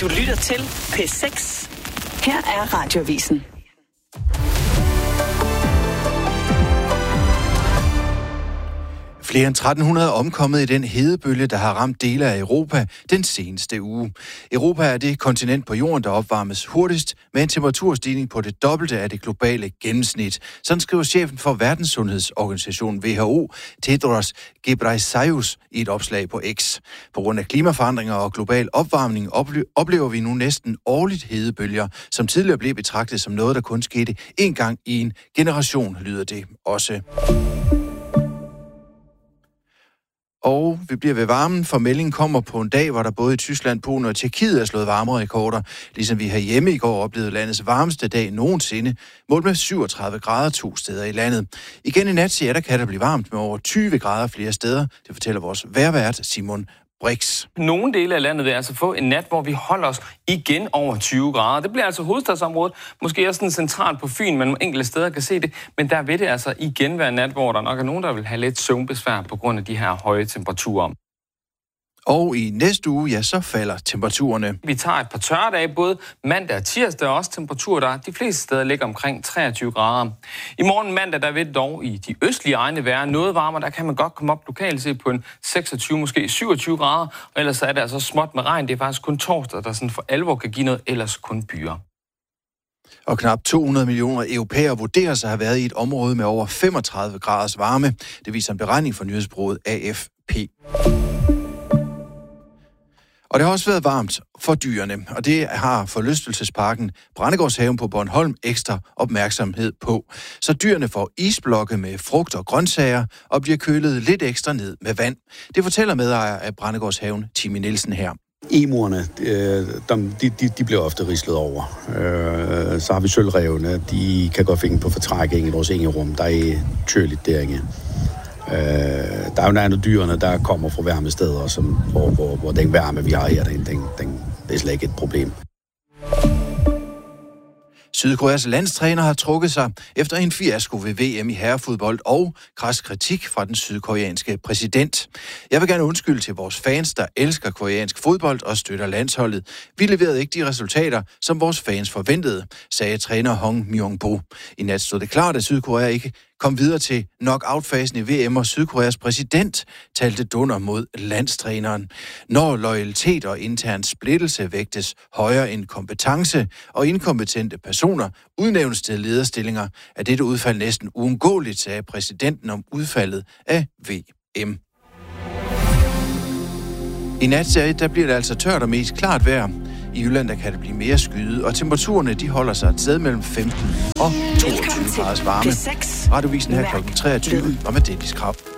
Du lytter til P6. Her er Radioavisen. Flere end 1300 er omkommet i den hedebølge, der har ramt dele af Europa den seneste uge. Europa er det kontinent på jorden, der opvarmes hurtigst, med en temperaturstigning på det dobbelte af det globale gennemsnit. Sådan skriver chefen for Verdenssundhedsorganisationen WHO, Tedros Ghebreyesus, i et opslag på X. På grund af klimaforandringer og global opvarmning oplever vi nu næsten årligt hedebølger, som tidligere blev betragtet som noget, der kun skete én gang i en generation, lyder det også. Og vi bliver ved varmen, for meldingen kommer på en dag, hvor der både i Tyskland, Polen og Tjekkiet er slået varmerekorder, ligesom vi herhjemme i går oplevede landets varmeste dag nogensinde, målt med 37 grader 2 steder i landet. Igen i nat, der kan der blive varmt med over 20 grader flere steder. Det fortæller vores vejrvært Simon Brix. Nogle dele af landet vil altså få en nat, hvor vi holder os igen over 20 grader. Det bliver altså hovedstadsområdet, måske også sådan centralt på Fyn, men nogle enkelte steder kan se det. Men der vil det altså igen være en nat, hvor der nok er nogen, der vil have lidt søvnbesvær på grund af de her høje temperaturer. Og i næste uge, så falder temperaturerne. Vi tager et par tørre dage, både mandag og tirsdag, og også temperaturer, der de fleste steder ligger omkring 23 grader. I morgen mandag, der vil det dog i de østlige egne være noget varmere. Der kan man godt komme op lokalt se på en 26, måske 27 grader. Og ellers er det altså småt med regn. Det er faktisk kun torsdag, der sådan for alvor kan give noget, ellers kun byer. Og knap 200 millioner europæere vurderes at have været i et område med over 35 graders varme. Det viser en beregning fra nyhedsbureauet AFP. Og det har også været varmt for dyrene, og det har forlystelsesparken Brændegårdshaven på Bornholm ekstra opmærksomhed på. Så dyrene får isblokke med frugt og grøntsager og bliver kølet lidt ekstra ned med vand. Det fortæller medejer af Brændegårdshaven, Timmy Nielsen her. Emuerne, de bliver ofte rislet over. Så har vi sølvrevne, de kan godt finde på fortrækking i vores engerum, der er tørligt derinde. Der er jo nogle dyrene, der kommer fra varme steder, hvor den varme, vi har her, det er slet ikke et problem. Sydkoreas landstræner har trukket sig efter en fiasko ved VM i herrefodbold og krads kritik fra den sydkoreanske præsident. Jeg vil gerne undskylde til vores fans, der elsker koreansk fodbold og støtter landsholdet. Vi leverede ikke de resultater, som vores fans forventede, sagde træner Hong Myung-bo. I nat stod det klart, at Sydkorea ikke kom videre til knockout-fasen i VM, og Sydkoreas præsident talte dunder mod landstræneren. Når loyalitet og intern splittelse vægtes højere end kompetence, og inkompetente personer udnævnes til lederstillinger, er dette udfald næsten uundgåeligt, sagde præsidenten om udfaldet af VM. I nat der bliver det altså tørt og mest klart vejr. I Jylland der kan det blive mere skyet, og temperaturerne de holder sig et sted mellem 15 og 22 graders varme. Radiovisen her kl. 23 og med Dennis Krab.